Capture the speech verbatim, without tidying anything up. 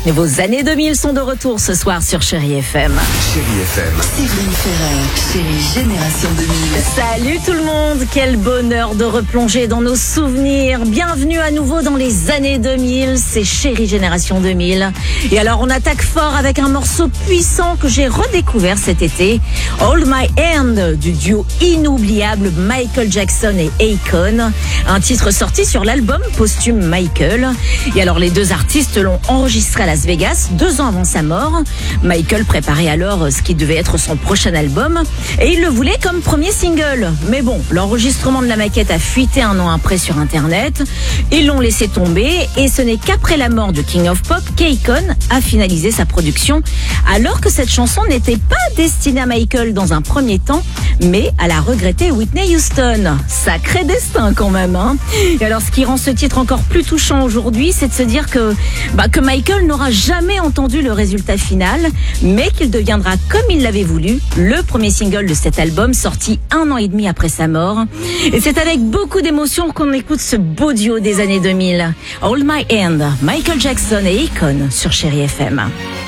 Et vos années deux mille sont de retour ce soir sur Chérie F M. Chérie F M. Séverine Ferrer, Chérie Génération deux mille. Salut tout le monde, quel bonheur de replonger dans nos souvenirs. Bienvenue à nouveau dans les années deux mille, c'est Chérie Génération deux mille. Et alors on attaque fort avec un morceau puissant que j'ai redécouvert cet été. Hold My Hand du duo inoubliable Michael Jackson et Akon. Un titre sorti sur l'album posthume Michael. Et alors les deux artistes l'ont enregistré à Las Vegas deux ans avant sa mort. Michael préparait alors ce qui devait être son prochain album et il le voulait comme premier single. Mais bon, l'enregistrement de la maquette a fuité un an après sur internet. Ils l'ont laissé tomber et ce n'est qu'après la mort de King of Pop qu'Akon a finalisé sa production alors que cette chanson n'était pas destinée à Michael dans un premier temps mais à la regrettée Whitney Houston. Sacré destin quand même, hein. Et alors ce qui rend ce titre encore plus touchant aujourd'hui, c'est de se dire que, bah, que Michael n'aura jamais entendu le résultat final, mais qu'il deviendra, comme il l'avait voulu, le premier single de cet album sorti un an et demi après sa mort. Et c'est avec beaucoup d'émotion qu'on écoute ce beau duo des années deux mille. Hold My Hand, Michael Jackson et Akon sur Chérie F M.